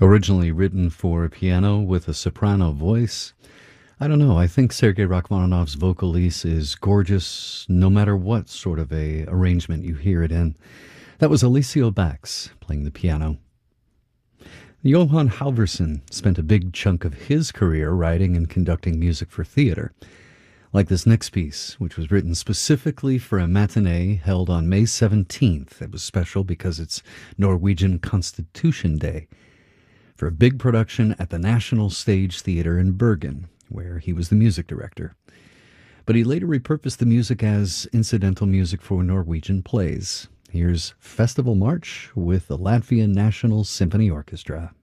Originally written for piano with a soprano voice, I don't know. I think Sergei Rachmaninoff's vocalise is gorgeous no matter what sort of a arrangement you hear it in. That was Alessio Bax playing the piano. Johann Halvorsen spent a big chunk of his career writing and conducting music for theater. Like this next piece, which was written specifically for a matinee held on May 17th. It was special because it's Norwegian Constitution Day, for a big production at the National Stage Theatre in Bergen, where he was the music director. But he later repurposed the music as incidental music for Norwegian plays. Here's Festival March with the Latvian National Symphony Orchestra.